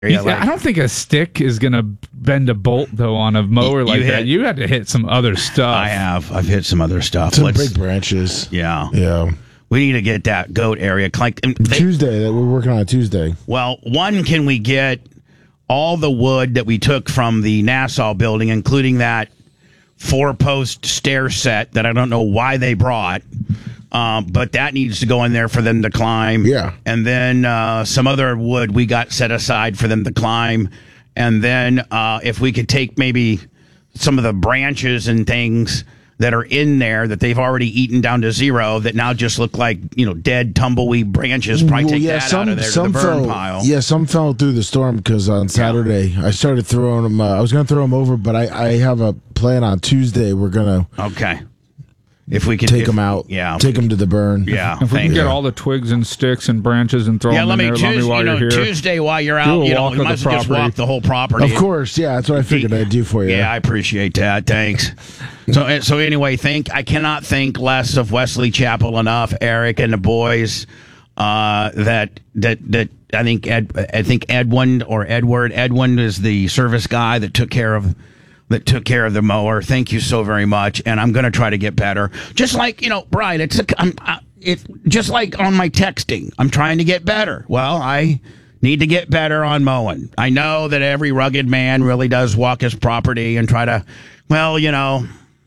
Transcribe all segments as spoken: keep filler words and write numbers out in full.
You, like, I don't think a stick is going to bend a bolt, though, on a mower you like hit, that. You had to hit some other stuff. I have. I've hit some other stuff. Some Let's, big branches. Yeah. Yeah. We need to get that goat area. Like they, Tuesday. That we're working on a Tuesday. Well, one, can we get all the wood that we took from the Nassau building, including that four-post stair set that I don't know why they brought, um, but that needs to go in there for them to climb. Yeah. And then uh, some other wood we got set aside for them to climb. And then uh, if we could take maybe some of the branches and things that are in there that they've already eaten down to zero that now just look like, you know, dead tumbleweed branches. Probably well, take yeah, that some, out of there some to the burn fell, pile. Yeah, some fell through the storm because on Saturday yeah. I started throwing them. Uh, I was going to throw them over, but I, I have a plan on Tuesday. We're going to okay. If we can take if, them out, yeah, take them to the burn. Yeah, if we can you. get all the twigs and sticks and branches and throw yeah, them let in me there, Tuesday, let me while you know, you're here. Tuesday while you're Do out, a you know, walk you of might the as well just property. walk the whole property. Of course, yeah, that's what I figured I'd do for you. Yeah, I appreciate that. Thanks. So, so anyway, think I cannot think less of Wesley Chapel enough, Eric and the boys. Uh, that that that I think Ed, I think Edwin or Edward Edwin is the service guy that took care of. that took care of the mower. Thank you so very much, and I'm going to try to get better. Just like, you know, Brian, it's a, I'm, I, it just like on my texting. I'm trying to get better. Well, I need to get better on mowing. I know that every rugged man really does walk his property and try to, well, you know,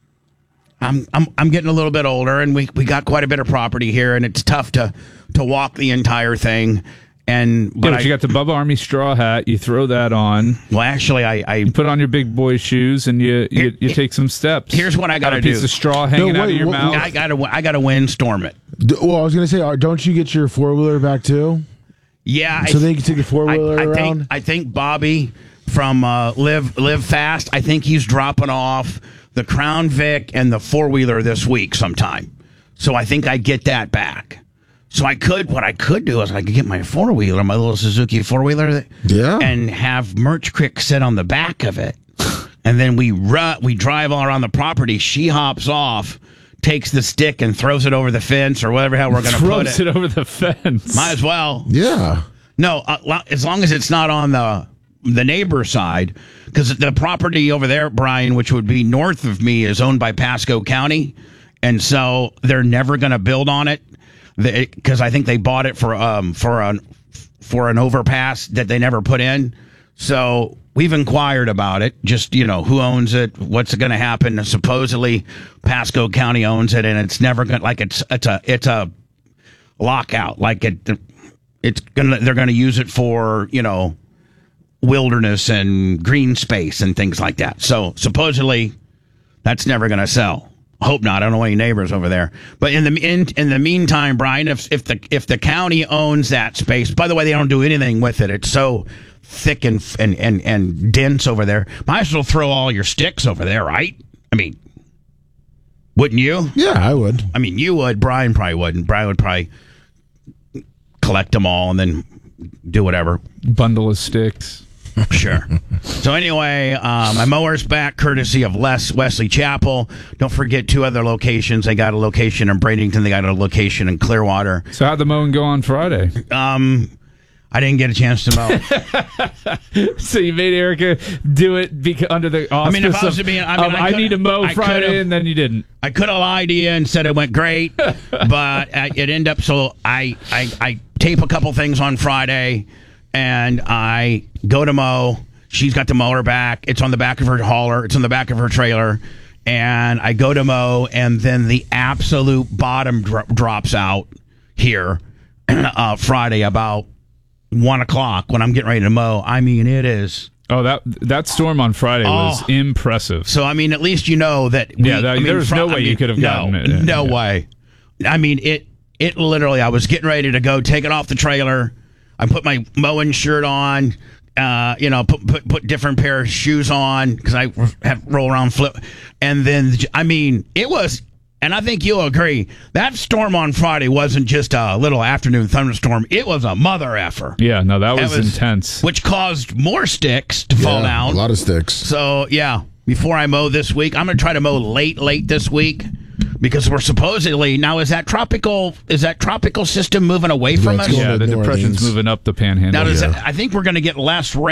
I'm I'm I'm getting a little bit older, and we we got quite a bit of property here, and it's tough to to walk the entire thing. And but, yeah, but I, you got the Bubba Army straw hat. You throw that on. Well, actually, I, I you put on your big boy shoes and you you, Here, you take some steps. Here's what I got to do. A piece of straw hanging No, out wait, of your what- mouth. I got to I got to windstorm it. D- Well, I was going to say, uh, don't you get your four wheeler back too? Yeah, So I, then you can take the four wheeler I, I around. think I think Bobby from uh, Live Live Fast. I think he's dropping off the Crown Vic and the four wheeler this week sometime. So I think I get that back. So I could, what I could do is I could get my four wheeler, my little Suzuki four wheeler, Yeah. and have Merch Crick sit on the back of it, and then we ru- we drive all around the property. She hops off, takes the stick and throws it over the fence or whatever hell we're going to put Throws it. it over the fence. Might as well. Yeah. No, uh, lo- as long as it's not on the the neighbor side, because the property over there, Brian, which would be north of me, is owned by Pasco County, and so they're never going to build on it because I think they bought it for um for an for an overpass that they never put in. So we've inquired about it. Just, you know, who owns it, what's going to happen. And supposedly Pasco County owns it, and it's never going like it's it's a it's a lockout. Like it. It's gonna. They're gonna use it for, you know, wilderness and green space and things like that. So supposedly, that's never gonna sell. Hope not. I don't know any neighbors over there. But in the in, in the meantime, Brian, if if the if the county owns that space, by the way, they don't do anything with it. It's so thick and and and, and dense over there. Might as well throw all your sticks over there, right? I mean, wouldn't you? Yeah, I would. I mean, you would. Brian probably wouldn't. Brian would probably collect them all and then do whatever. Bundle of sticks. Sure. So anyway, uh, my mower's back courtesy of Les Wesley Chapel. Don't forget two other locations. They got a location in Bradenton. They got a location in Clearwater. So how'd the mowing go on Friday? Um, I didn't get a chance to mow. So you made Erica do it beca- under the auspice I mean, if I was of, to be, I mean, of, I, I need to mow I Friday, could've- and then you didn't. I could have lied to you and said it went great, but uh, it ended up so I, I I tape a couple things on Friday, and I go to mow. She's got the mower back. It's on the back of her hauler. It's on the back of her trailer, and I go to mow, and then the absolute bottom dro- drops out here uh, Friday about one o'clock when I'm getting ready to mow. I mean, it is. Oh, that that storm on Friday was Oh. impressive. So, I mean, at least you know that. We, Yeah, that- I mean, there was fr- no I way mean, you could have no, gotten it. No Yeah. way. I mean, it It literally, I was getting ready to go take it off the trailer. I put my mowing shirt on, uh, you know, put, put put different pair of shoes on because I have roll around flip. And then, I mean, it was, and I think you'll agree, that storm on Friday wasn't just a little afternoon thunderstorm. It was a mother effer. Yeah, no, that was, That was- intense. Which caused more sticks to fall Yeah, down. a lot of sticks. So, yeah, before I mow this week, I'm going to try to mow late, late this week Because we're supposedly now is that tropical is that tropical system moving away from it's us? going Yeah, to the New depression's Orleans. moving up the panhandle. Now does Yeah. that, I think we're going to get less rain.